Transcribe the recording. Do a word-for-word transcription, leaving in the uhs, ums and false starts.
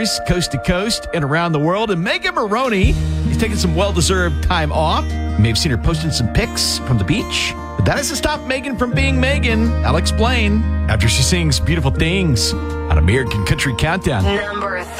coast to coast and around the world. And Megan Moroney is taking some well-deserved time off. You may have seen her posting some pics from the beach. But that doesn't stop Megan from being Megan. I'll explain after she sings Beautiful Things on American Country Countdown. Number